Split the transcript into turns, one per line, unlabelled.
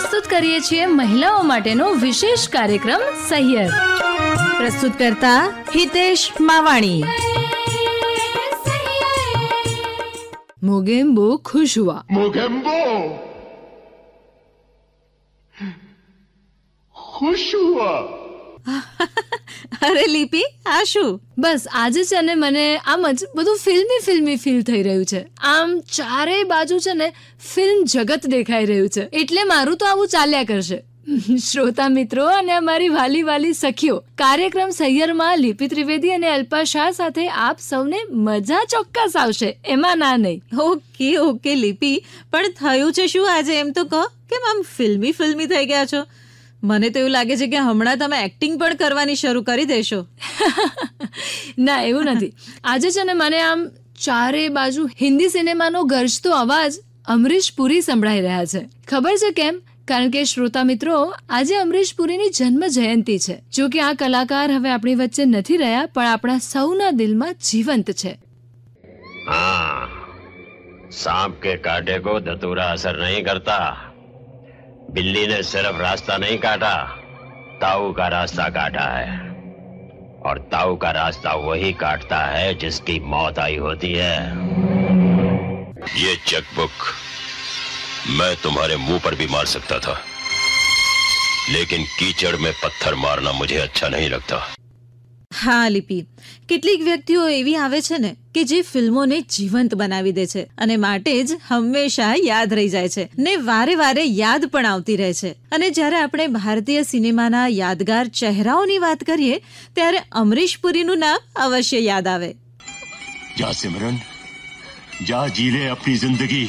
પ્રસ્તુત કરીએ છીએ મહિલાઓ માટેનો વિશેષ કાર્યક્રમ સહિયર.
પ્રસ્તુત કરતા હિતેશ માવાણી.
મોગેમ્બો ખુશ હુઆ.
मोगेम्बो खुश हुआ.
અરે લિપી, આ શું?
બસ આજે છે ને મને આમ જ બધું ફિલ્મી ફીલ થઈ રહ્યું છે. આમ ચારેય બાજુ છે ને ફિલ્મ જગત દેખાઈ રહ્યું છે. એટલે મારું તો આવું ચાલ્યા કરશે. શ્રોતા મિત્રો અને અમારી વાલી સખીઓ, કાર્યક્રમ સહિયરમાં લિપી ત્રિવેદી અને અલ્પા શાહ સાથે આપ સૌને મજા ચોક્કસ આવશે, એમાં ના નહીં.
ઓકે લિપી, પણ થયું છે શું આજે? એમ તો કહો, કેમ આમ ફિલ્મી થઈ ગયા છો? મને તો એવું લાગે છે કે હમણાં તમે એક્ટિંગ પણ કરવાની શરૂ કરી દેશો.
ના, એવું નથી. આજે છે ને મને આમ ચારે બાજુ હિન્દી સિનેમાનો ગરજતો અવાજ અમરીશ પુરી સંભળાઈ રહ્યા છે. ખબર છે કેમ? કારણ કે શ્રોતા મિત્રો, આજે અમરીશ પુરીની જન્મ જયંતિ છે. જો કે આ કલાકાર હવે આપણી વચ્ચે નથી રહ્યા, પણ આપણા સૌના દિલમાં જીવંત છે.
हाँ, सांप के कांटे को धतूरा असर नहीं करता. बिल्ली ने सिर्फ रास्ता नहीं काटा, ताऊ का रास्ता काटा है. और ताऊ का रास्ता वही काटता है जिसकी मौत आई होती है. ये चेकबुक मैं तुम्हारे मुंह पर भी मार सकता था, लेकिन कीचड़ में पत्थर मारना मुझे अच्छा नहीं लगता.
હા લિપી, કેટલીક વ્યક્તિઓ એવી આવે છે ને કે જે ફિલ્મોને જીવંત બનાવી દે છે અને માટે જ હંમેશા યાદ રહી જાય છે ને વારે યાદ પણ આવતી રહે છે. અને જ્યારે આપણે ભારતીય સિનેમાના યાદગાર ચહેરાઓની વાત કરીએ ત્યારે અમરીશ પુરીનું નામ અવશ્ય યાદ આવે.
जा सिमरन, जा जी ले अपनी जिंदगी.